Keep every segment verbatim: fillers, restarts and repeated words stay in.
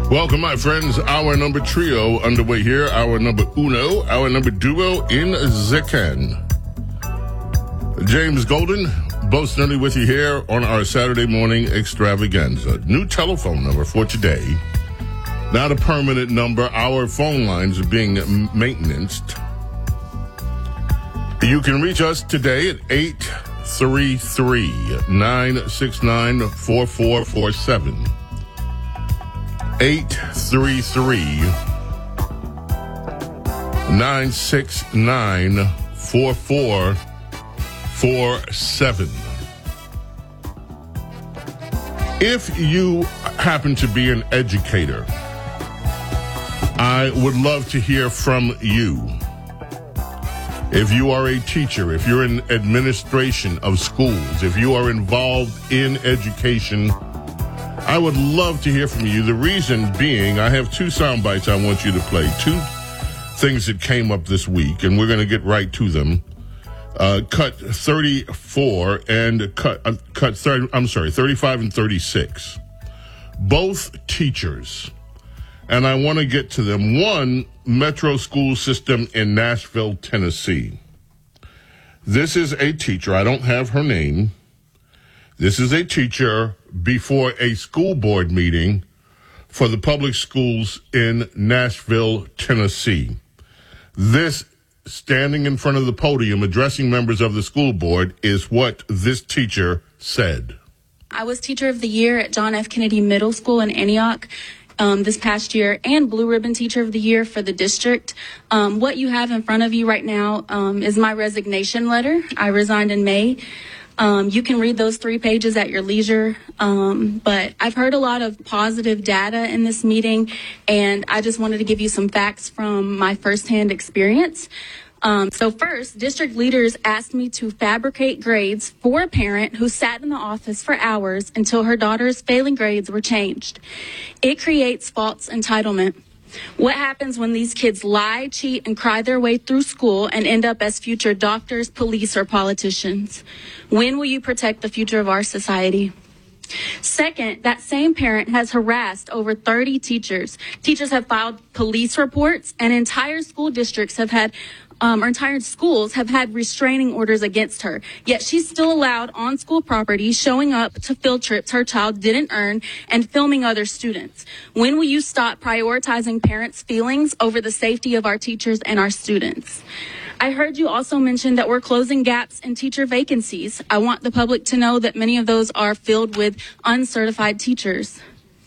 Welcome, my friends. Our number trio underway here. Our number uno, our number duo in the can. James Golden, boastingly with you here on our Saturday morning extravaganza. New telephone number for today. Not a permanent number. Our phone lines are being maintained. You can reach us today at eight three three, nine six nine, four four four seven. eight three three, nine six nine, four four four seven. If you happen to be an educator, I would love to hear from you. If you are a teacher, if you're in administration of schools, if you are involved in education, I would love to hear from you. The reason being, I have two sound bites I want you to play. Two things that came up this week, and we're going to get right to them. Uh, cut thirty-four and cut, uh, cut thirty, I'm sorry, thirty-five and thirty-six. Both teachers. And I want to get to them. One, Metro School System in Nashville, Tennessee. This is a teacher. I don't have her name. This is a teacher before a school board meeting for the public schools in Nashville, Tennessee. This, standing in front of the podium, addressing members of the school board, is what this teacher said. I was Teacher of the Year at John F. Kennedy Middle School in Antioch um, this past year, and Blue Ribbon Teacher of the Year for the district. Um, what you have in front of you right now um, is my resignation letter. I resigned in May. Um, you can read those three pages at your leisure, um, but I've heard a lot of positive data in this meeting, and I just wanted to give you some facts from my firsthand experience. Um, so first, district leaders asked me to fabricate grades for a parent who sat in the office for hours until her daughter's failing grades were changed. It creates false entitlement. What happens when these kids lie, cheat, and cry their way through school and end up as future doctors, police, or politicians? When will you protect the future of our society? Second, that same parent has harassed over thirty teachers. Teachers have filed police reports, and entire school districts have had Um, our entire schools have had restraining orders against her, yet she's still allowed on school property, showing up to field trips her child didn't earn, and filming other students. When will you stop prioritizing parents' feelings over the safety of our teachers and our students? I heard you also mention that we're closing gaps in teacher vacancies. I want the public to know that many of those are filled with uncertified teachers.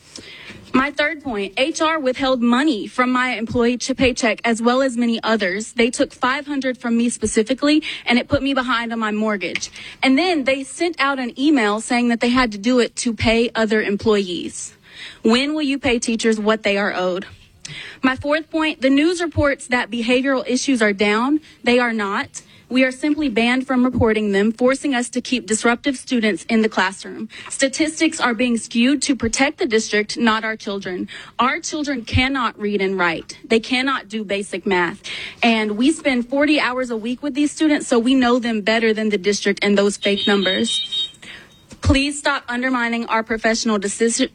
My third point, H R withheld money from my employee paycheck as well as many others. They took five hundred dollars from me specifically, and it put me behind on my mortgage. And then they sent out an email saying that they had to do it to pay other employees. When will you pay teachers what they are owed? My fourth point, the news reports that behavioral issues are down. They are not. We are simply banned from reporting them, forcing us to keep disruptive students in the classroom. Statistics are being skewed to protect the district, not our children. Our children cannot read and write. They cannot do basic math. And we spend forty hours a week with these students, so we know them better than the district and those fake numbers. Please stop undermining our professional decision